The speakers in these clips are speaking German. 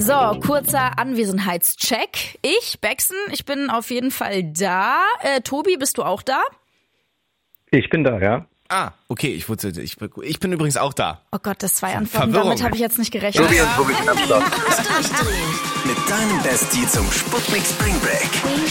So, kurzer Anwesenheitscheck. Baxen, ich bin auf jeden Fall da. Tobi, bist du auch da? Ich bin da, ja. Ah, okay, ich bin übrigens auch da. Oh Gott, das 2 Antworten, Verwirrung. damit habe ich jetzt nicht gerechnet. Tobi und Tobi sind am Start. Durchdrehen mit deinem Bestie zum Sputnik Spring Break.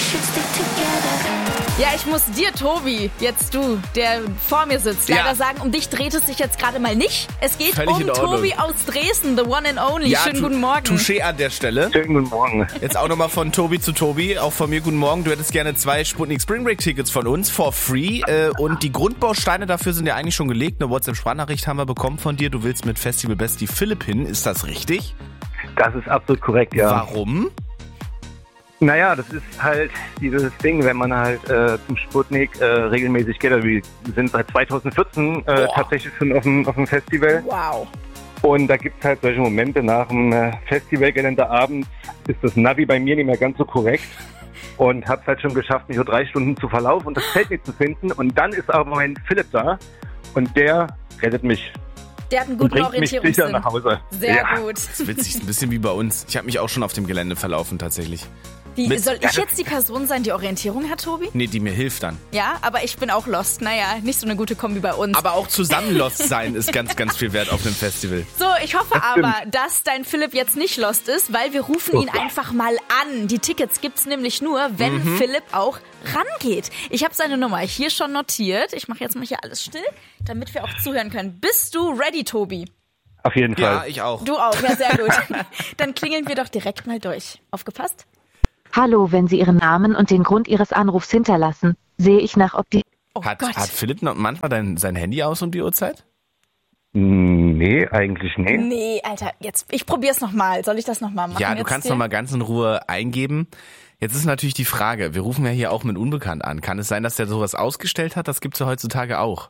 Ja, ich muss dir, Tobi, jetzt du, der vor mir sitzt, leider sagen, um dich dreht es sich jetzt gerade mal nicht. Es geht Völlig in um Ordnung. Tobi aus Dresden, the one and only. Ja, Schönen guten Morgen. Touché an der Stelle. Schönen guten Morgen. Jetzt auch nochmal von Tobi zu Tobi, auch von mir guten Morgen. Du hättest gerne 2 Sputnik Spring Break Tickets von uns, for free. Und die Grundbausteine dafür sind ja eigentlich schon gelegt. Eine WhatsApp-Sprachnachricht haben wir bekommen von dir. Du willst mit Festival Bestie Philipp hin. Ist das richtig? Das ist absolut korrekt, ja. Warum? Naja, das ist halt dieses Ding, wenn man halt zum Sputnik regelmäßig geht. Also wir sind seit 2014 tatsächlich schon auf dem Festival. Wow. Und da gibt es halt solche Momente nach dem Festivalgelände abends, ist das Navi bei mir nicht mehr ganz so korrekt. Und habe es halt schon geschafft, mich so 3 Stunden zu verlaufen und das Feld nicht zu finden. Und dann ist aber mein Philipp da und der rettet mich. Der hat einen Und guten bringt mich sicher Orientierungssinn. nach Hause. Sehr Ja. gut. Das ist witzig, ein bisschen wie bei uns. Ich habe mich auch schon auf dem Gelände verlaufen tatsächlich. Soll ich jetzt die Person sein, die Orientierung hat, Tobi? Nee, die mir hilft dann. Ja, aber ich bin auch lost. Naja, nicht so eine gute Kombi bei uns. Aber auch zusammen lost sein ist ganz, ganz viel wert auf einem Festival. So, ich hoffe aber, dass dein Philipp jetzt nicht lost ist, weil wir rufen ihn einfach mal an. Die Tickets gibt's nämlich nur, wenn Philipp auch rangeht. Ich habe seine Nummer hier schon notiert. Ich mache jetzt mal hier alles still, damit wir auch zuhören können. Bist du ready, Tobi? Auf jeden Fall. Ja, ich auch. Du auch, ja, sehr gut. Dann klingeln wir doch direkt mal durch. Aufgepasst? Hallo, wenn Sie Ihren Namen und den Grund Ihres Anrufs hinterlassen, sehe ich nach, ob die... Oh Hat Gott. Philipp noch manchmal sein Handy aus um die Uhrzeit? Nee, eigentlich nicht. Nee, Alter, jetzt, ich probier's nochmal. Soll ich das nochmal machen? Ja, du jetzt kannst hier? noch mal ganz in Ruhe eingeben. Jetzt ist natürlich die Frage, wir rufen ja hier auch mit Unbekannt an. Kann es sein, dass der sowas ausgestellt hat? Das gibt's ja heutzutage auch.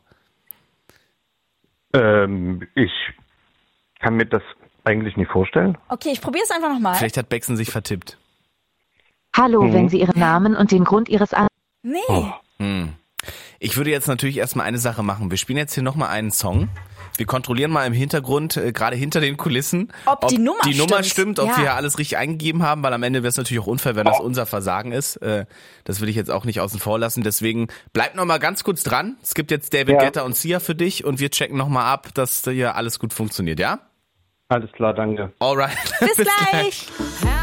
Ich kann mir das eigentlich nicht vorstellen. Okay, ich probier's einfach nochmal. Vielleicht hat Baxen sich vertippt. Hallo, wenn Sie Ihren Namen und den Grund Ihres Anrufs... Nee. Ich würde jetzt natürlich erstmal eine Sache machen. Wir spielen jetzt hier nochmal einen Song. Wir kontrollieren mal im Hintergrund, gerade hinter den Kulissen, Ob die Nummer stimmt, ob Ja. wir hier alles richtig eingegeben haben, weil am Ende wäre es natürlich auch unfair, wenn das unser Versagen ist. Das will ich jetzt auch nicht außen vor lassen. Deswegen bleib nochmal ganz kurz dran. Es gibt jetzt David Guetta und Sia für dich und wir checken nochmal ab, dass hier alles gut funktioniert, ja? Alles klar, danke. Alright. Bis gleich.